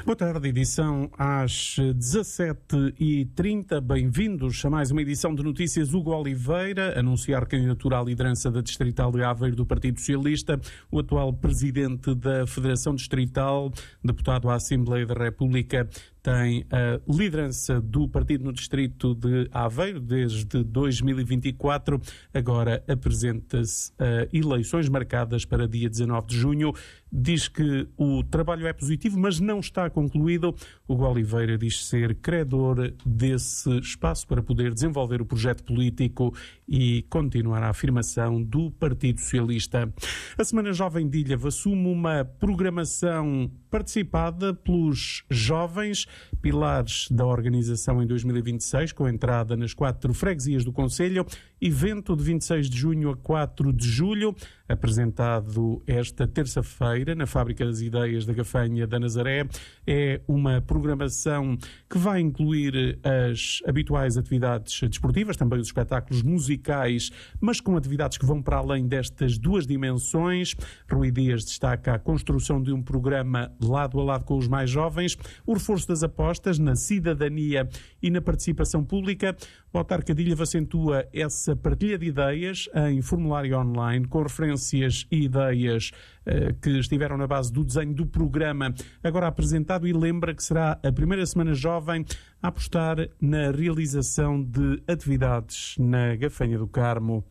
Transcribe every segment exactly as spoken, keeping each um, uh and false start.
Boa tarde, edição às dezassete e trinta. Bem-vindos a mais uma edição de Notícias. Hugo Oliveira, anunciar candidatura à liderança da Distrital de Aveiro do Partido Socialista. O atual presidente da Federação Distrital, deputado à Assembleia da República, tem a liderança do partido no distrito de Aveiro desde dois mil e vinte e quatro. Agora apresenta-se a eleições marcadas para dia dezanove de junho. Diz que o trabalho é positivo, mas não está concluído. Hugo Oliveira diz ser credor desse espaço para poder desenvolver o projeto político e continuar a afirmação do Partido Socialista. A Semana Jovem de Ilhavo assume uma programação participada pelos jovens, pilares da organização em dois mil e vinte e seis, com entrada nas quatro freguesias do concelho. Evento de vinte e seis de junho a quatro de julho, apresentado esta terça-feira na Fábrica das Ideias da Gafanha da Nazaré. É uma programação que vai incluir as habituais atividades desportivas, também os espetáculos musicais, mas com atividades que vão para além destas duas dimensões. Rui Dias destaca a construção de um programa lado a lado com os mais jovens, o reforço das apostas na cidadania e na participação pública. O autarca de Ilhavo acentua essa partilha de ideias em formulário online, com referências e ideias eh, que estiveram na base do desenho do programa agora apresentado, e lembra que será a primeira Semana Jovem a apostar na realização de atividades na Gafanha do Carmo.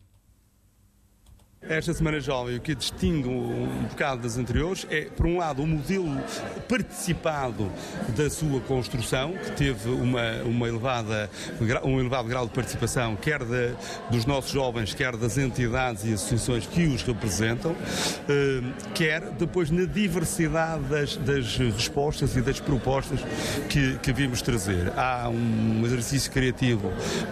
Esta Semana Jovem, o que distingue um bocado das anteriores é, por um lado, o modelo participado da sua construção, que teve uma, uma elevada, um elevado grau de participação, quer de, dos nossos jovens, quer das entidades e associações que os representam, quer depois na diversidade das, das respostas e das propostas que, que vimos trazer. Há um exercício criativo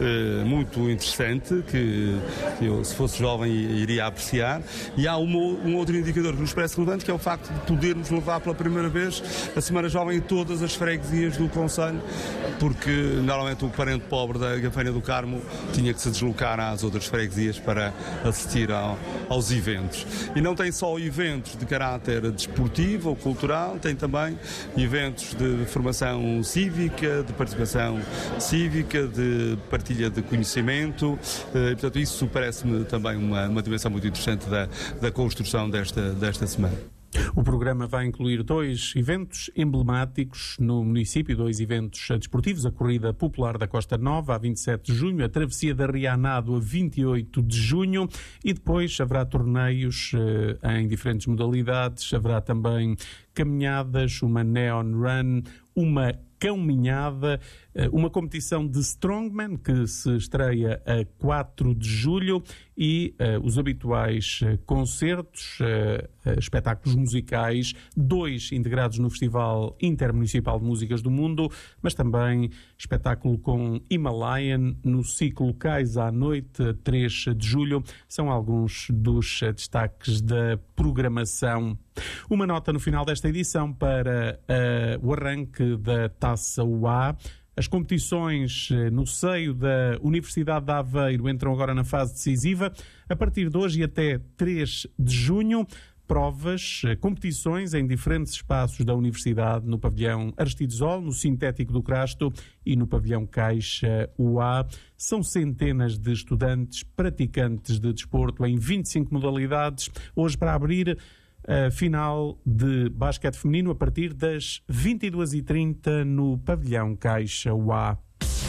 muito interessante, que eu, se fosse jovem, iria apreciar. E há uma, um outro indicador que nos parece relevante, que é o facto de podermos levar pela primeira vez a Semana Jovem em todas as freguesias do concelho, porque normalmente o parente pobre da Gafanha do Carmo tinha que se deslocar às outras freguesias para assistir ao, aos eventos. E não tem só eventos de caráter desportivo ou cultural, tem também eventos de formação cívica, de participação cívica, de partilha de conhecimento. E, portanto, isso parece-me também uma, uma dimensão muito interessante da, da construção desta, desta semana. O programa vai incluir dois eventos emblemáticos no município, dois eventos desportivos: a Corrida Popular da Costa Nova, a vinte e sete de junho, a Travessia da Rianado, a vinte e oito de junho, e depois haverá torneios eh, em diferentes modalidades, haverá também caminhadas, uma neon run, uma caminhada, uma competição de strongman que se estreia a quatro de julho e uh, os habituais uh, concertos, uh, uh, espetáculos musicais, dois integrados no Festival Intermunicipal de Músicas do Mundo, mas também espetáculo com Himalayan no ciclo Cais à Noite, três de julho. São alguns dos uh, destaques da programação. Uma nota no final desta edição para uh, o arranque da Taça U A. As competições no seio da Universidade de Aveiro entram agora na fase decisiva. A partir de hoje e até três de junho, provas, competições em diferentes espaços da Universidade, no pavilhão Aristides Ol, no Sintético do Crasto e no pavilhão Caixa U A. São centenas de estudantes praticantes de desporto em vinte e cinco modalidades. Hoje, para abrir a final de basquete feminino a partir das vinte e duas e trinta no pavilhão Caixa U A.